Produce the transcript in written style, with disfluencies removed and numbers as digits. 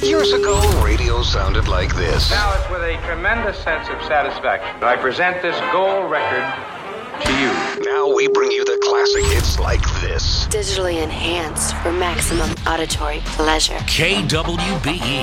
Years ago, radio sounded like this. Now it's with a tremendous sense of satisfaction that I present this gold record to you. Now we bring you the classic hits like this. Digitally enhanced for maximum auditory pleasure. KWBE